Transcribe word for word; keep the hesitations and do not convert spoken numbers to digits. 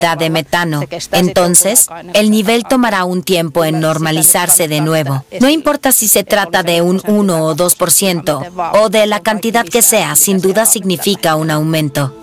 de metano. Entonces, el nivel tomará un tiempo en normalizarse de nuevo. No importa si se trata de un uno o dos por ciento, o de la cantidad que sea, sin duda significa un aumento.